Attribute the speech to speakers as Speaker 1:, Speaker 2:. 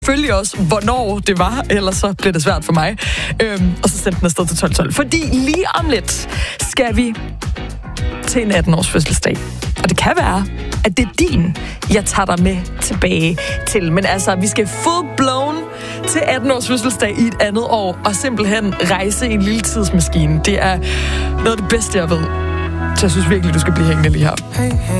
Speaker 1: selvfølgelig også, hvornår det var, ellers så bliver det svært for mig. Og så sendte den afsted til 12.12. Fordi lige om lidt skal vi til en 18-års fødselsdag. Og det kan være, at det er din, jeg tager dig med tilbage til. Men altså, vi skal full blown til 18-års fødselsdag i et andet år, og simpelthen rejse i en lille tidsmaskine. Det er noget af det bedste, jeg ved. Så jeg synes virkelig, du skal blive hængende lige her.
Speaker 2: Hey, hey.